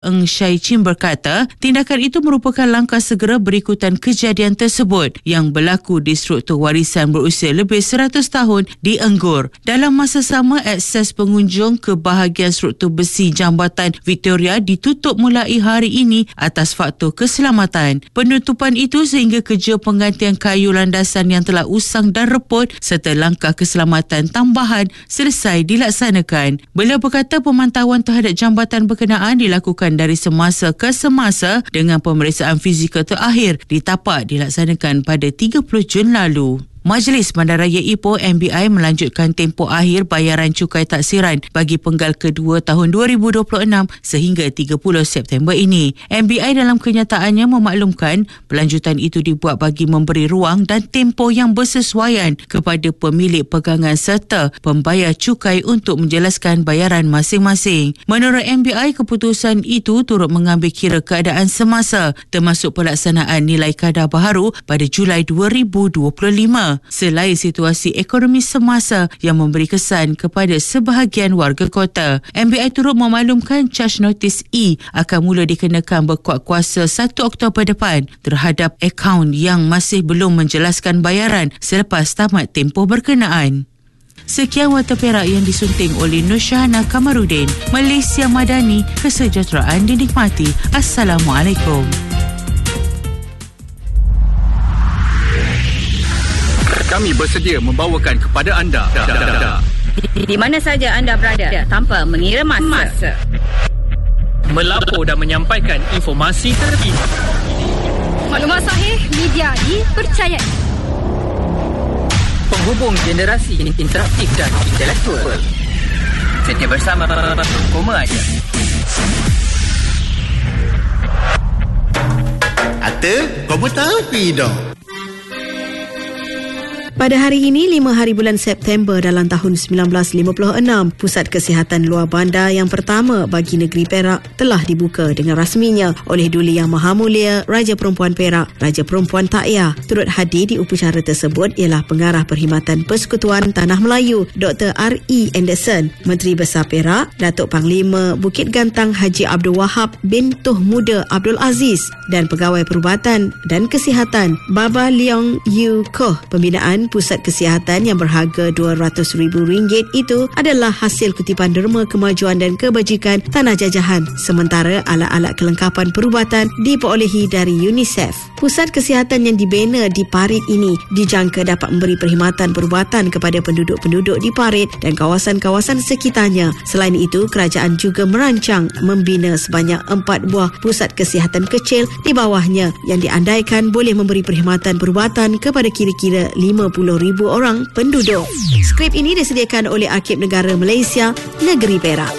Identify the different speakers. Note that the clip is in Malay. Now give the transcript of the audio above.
Speaker 1: Eng Shai Chin berkata, tindakan itu merupakan langkah segera berikutan kejadian tersebut yang berlaku di struktur warisan berusia lebih 100 tahun di Enggur. Dalam masa sama, akses pengunjung ke bahagian struktur besi Jambatan Victoria ditutup mulai hari ini atas faktor keselamatan. Penutupan itu sehingga kerja penggantian kayu landasan yang telah usang dan reput serta langkah keselamatan tambahan selesai dilaksanakan. Beliau berkata pemantauan terhadap jambatan berkenaan dilakukan dari semasa ke semasa dengan pemeriksaan fizikal terakhir di tapak dilaksanakan pada 30 Jun lalu. Majlis Bandaraya Ipoh MBI melanjutkan tempoh akhir bayaran cukai taksiran bagi penggal kedua tahun 2026 sehingga 30 September ini. MBI dalam kenyataannya memaklumkan pelanjutan itu dibuat bagi memberi ruang dan tempoh yang bersesuaian kepada pemilik pegangan serta pembayar cukai untuk menjelaskan bayaran masing-masing. Menurut MBI, keputusan itu turut mengambil kira keadaan semasa termasuk pelaksanaan nilai kadar baharu pada Julai 2025. Selain situasi ekonomi semasa yang memberi kesan kepada sebahagian warga kota. MBI turut memaklumkan charge notice E akan mula dikenakan berkuat kuasa 1 Oktober depan terhadap akaun yang masih belum menjelaskan bayaran selepas tamat tempoh berkenaan. Sekian Warta Perak yang disunting oleh Nur Syahana Kamarudin. Malaysia Madani, kesejahteraan dinikmati. Assalamualaikum.
Speaker 2: Kami bersedia membawakan kepada anda
Speaker 3: di mana saja anda berada tanpa mengira masa.
Speaker 2: Melapor dan menyampaikan informasi terkini.
Speaker 3: Maklumat sahih, media dipercayai.
Speaker 2: Penghubung generasi interaktif dan intelektual. Setia bersama Koma aja.
Speaker 4: Ata, kamu tahu tidak?
Speaker 5: Pada hari ini, 5 hari bulan September dalam tahun 1956, Pusat Kesihatan Luar Bandar yang pertama bagi negeri Perak telah dibuka dengan rasminya oleh Duli Yang Maha Mulia Raja Perempuan Perak, Raja Perempuan Tak Yah. Turut hadir di upacara tersebut ialah Pengarah Perkhidmatan Persekutuan Tanah Melayu, Dr. R.E. Anderson, Menteri Besar Perak, Datuk Panglima Bukit Gantang Haji Abdul Wahab bin Tuh Muda Abdul Aziz dan Pegawai Perubatan dan Kesihatan Baba Leong Yu Koh. Pembinaan Pusat Kesihatan yang berharga RM200,000 itu adalah hasil kutipan derma kemajuan dan kebajikan tanah jajahan, sementara alat-alat kelengkapan perubatan diperolehi dari UNICEF. Pusat kesihatan yang dibina di Parit ini dijangka dapat memberi perkhidmatan perubatan kepada penduduk-penduduk di Parit dan kawasan-kawasan sekitarnya. Selain itu, kerajaan juga merancang membina sebanyak 4 buah pusat kesihatan kecil di bawahnya yang diandaikan boleh memberi perkhidmatan perubatan kepada kira-kira 50,000 orang penduduk. Skrip ini disediakan oleh Arkib Negara Malaysia, Negeri Perak.